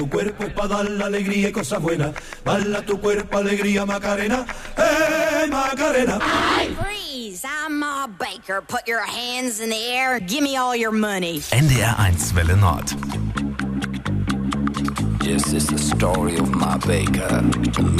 Tu cuerpo es para dar la alegría y cosas buenas. Bala tu cuerpo, alegría, Macarena. Macarena! Freeze! I'm Ma Baker. Put your hands in the air. Give me all your money. NDR1 Welle Nord. This is the story of Ma Baker.